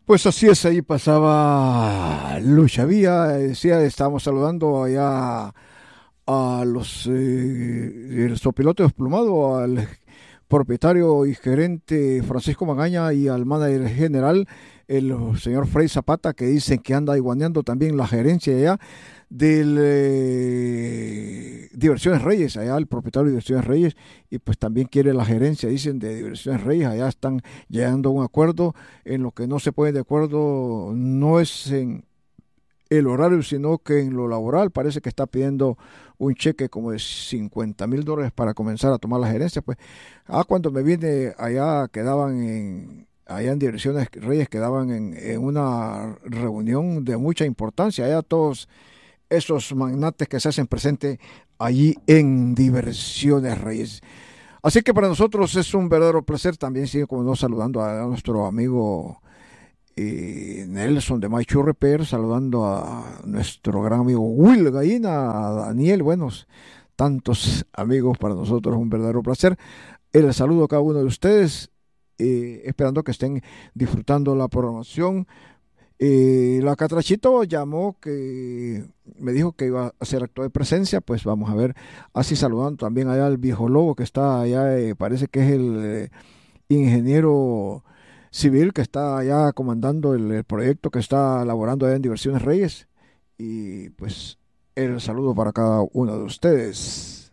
Pues así es, ahí pasaba Lucha Vía, decía, estábamos saludando allá a los sopilotes desplumados, al propietario y gerente Francisco Magaña y al manager general, el señor Frei Zapata, que dicen que anda iguaneando también la gerencia allá del Diversiones Reyes, allá el propietario de Diversiones Reyes, y pues también quiere la gerencia, dicen, de Diversiones Reyes, allá están llegando a un acuerdo. En lo que no se pone de acuerdo no es en el horario, sino que en lo laboral parece que está pidiendo un cheque como de $50,000 para comenzar a tomar la gerencia. Pues, cuando me vine allá, allá en Direcciones Reyes, quedaban en una reunión de mucha importancia, allá todos esos magnates que se hacen presente allí en Diversiones Reyes. Así que para nosotros es un verdadero placer también, sigue como no saludando a nuestro amigo Nelson de Maichu Repair, saludando a nuestro gran amigo Will Gallina, a Daniel, buenos, tantos amigos para nosotros, un verdadero placer. El saludo a cada uno de ustedes, esperando que estén disfrutando la programación. La Catrachito llamó, que me dijo que iba a hacer acto de presencia, pues vamos a ver, así saludando también allá al viejo lobo que está allá, parece que es el ingeniero civil que está allá comandando el proyecto que está elaborando allá en Diversiones Reyes. Y pues el saludo para cada uno de ustedes.